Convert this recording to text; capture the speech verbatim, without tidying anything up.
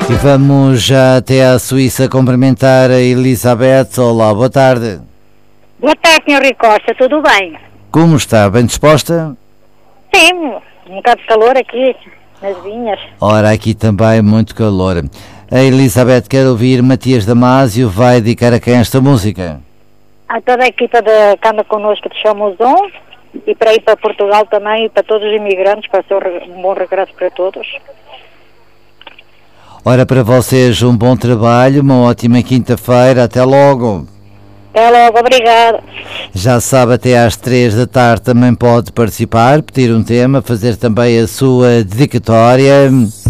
E vamos já até à Suíça cumprimentar a Elizabeth. Olá, boa tarde. Boa tarde, senhor Rui Costa, tudo bem? Como está? Bem disposta? Sim, um bocado de calor aqui nas vinhas. Ora, aqui também muito calor. A Elizabeth quer ouvir Matias Damasio, vai dedicar a quem esta música? A toda a equipa de, que anda connosco de Chamuzon e para ir para Portugal também e para todos os imigrantes, para ser um bom regresso para todos. Ora, para vocês um bom trabalho, uma ótima quinta-feira, até logo. Até logo, obrigado. Já sabe, até às três da tarde também pode participar, pedir um tema, fazer também a sua dedicatória.